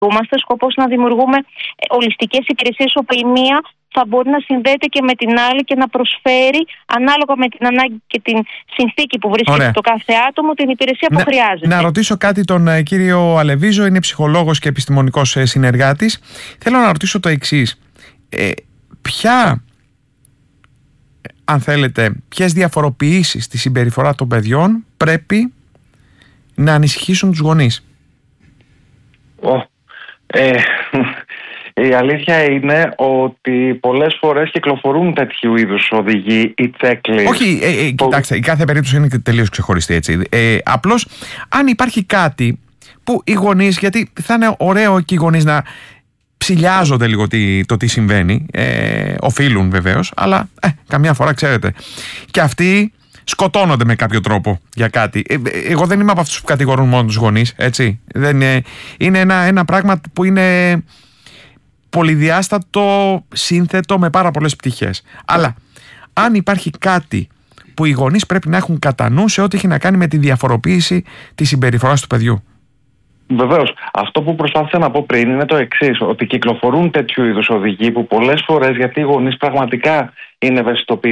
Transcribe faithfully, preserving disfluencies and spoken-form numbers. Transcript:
Είμαστε σκοπός να δημιουργούμε ολιστικές υπηρεσίες όπου η μία θα μπορεί να συνδέεται και με την άλλη και να προσφέρει ανάλογα με την ανάγκη και την συνθήκη που βρίσκεται Ωραία. το κάθε άτομο την υπηρεσία που να, χρειάζεται. Να ρωτήσω κάτι τον ε, κύριο Αλεβίζο, είναι ψυχολόγος και επιστημονικός ε, συνεργάτης. Θέλω να ρωτήσω το εξής. Ε, ποια, αν θέλετε, ποιες διαφοροποιήσεις στη συμπεριφορά των παιδιών πρέπει να ανησυχήσουν τους γονείς? Oh, ε, η αλήθεια είναι ότι πολλές φορές κυκλοφορούν τέτοιου είδους οδηγοί ή checklist. Όχι, ε, ε, που... κοιτάξτε, η κάθε περίπτωση είναι τελείως ξεχωριστή, έτσι. Ε, απλώς, αν υπάρχει κάτι που οι γονείς, γιατί θα είναι ωραίο και οι γονείς να ψηλιάζονται λίγο τι, το τι συμβαίνει, ε, οφείλουν βεβαίως, αλλά ε, καμιά φορά ξέρετε, και αυτοί σκοτώνονται με κάποιο τρόπο για κάτι. Ε, εγώ δεν είμαι από αυτούς που κατηγορούν μόνο τους γονείς, έτσι. Δεν είναι, είναι ένα, ένα πράγμα που είναι πολυδιάστατο, σύνθετο, με πάρα πολλές πτυχές. Αλλά αν υπάρχει κάτι που οι γονείς πρέπει να έχουν κατά νου σε ό,τι έχει να κάνει με τη διαφοροποίηση της συμπεριφοράς του παιδιού. Βεβαίως. Αυτό που προσπάθησα να πω πριν είναι το εξής, ότι κυκλοφορούν τέτοιου είδους οδηγοί που πολλές φορές, γιατί οι γονείς πραγματικά είναι ευαισθητοποιημένοι